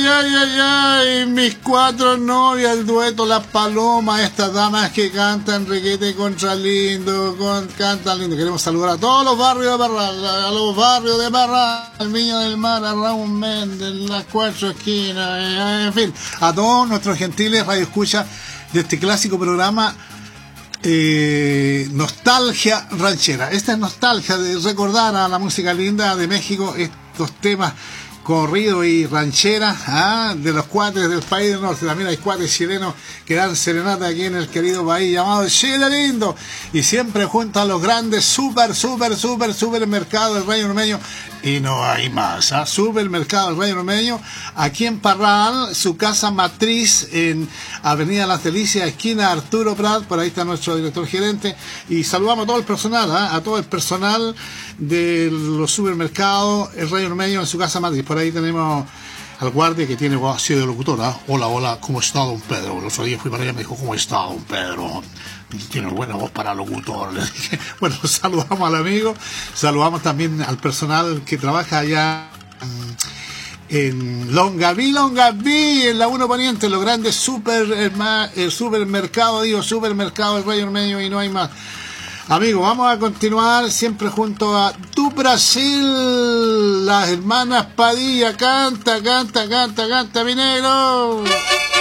ay, mis cuatro novias, el dueto Las Palomas, estas damas que cantan requete contra lindo, cantan lindo. Queremos saludar a todos los barrios de Parral, a los barrios de Parral, al Viña del Mar, a Raúl Méndez, las cuatro esquinas, en fin, a todos nuestros gentiles radioescuchas de este clásico programa Nostalgia Ranchera. Esta es nostalgia de recordar a la música linda de México, estos temas corrido y ranchera de los cuates del país del norte. También hay cuates chilenos que dan serenata aquí en el querido país llamado Chile lindo, y siempre junto a los grandes supermercados del Reino Ormeño, y no hay más, supermercado del Reino Ormeño, aquí en Parral, su casa matriz en Avenida Las Delicias, esquina Arturo Prat. Por ahí está nuestro director gerente, y saludamos a todo el personal, a todo el personal de los supermercados el Reino Ormeño en su casa matriz. Por ahí tenemos al guardia que tiene voz así de locutora. Hola, ¿cómo está don Pedro? El otro día fui para allá y me dijo, ¿cómo está don Pedro? Tiene buena voz para locutor. Le dije, bueno, saludamos al amigo, saludamos también al personal que trabaja allá en Longaví, en la 1 Poniente, los grandes supermercados del Reino Ormeño, y no hay más. Amigos, vamos a continuar siempre junto a Tu Brasil, las hermanas Padilla. Canta, mi negro.